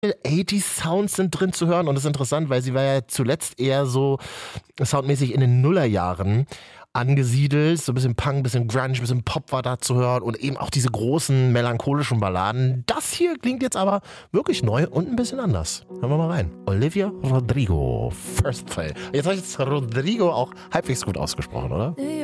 80s Sounds sind drin zu hören und das ist interessant, weil sie war ja zuletzt eher so soundmäßig in den Nullerjahren angesiedelt, so ein bisschen Punk, ein bisschen Grunge, ein bisschen Pop war da zu hören und eben auch diese großen melancholischen Balladen. Das hier klingt jetzt aber wirklich neu und ein bisschen anders. Hören wir mal rein. Olivia Rodrigo, First Play. Jetzt habe ich Rodrigo auch halbwegs gut ausgesprochen, oder?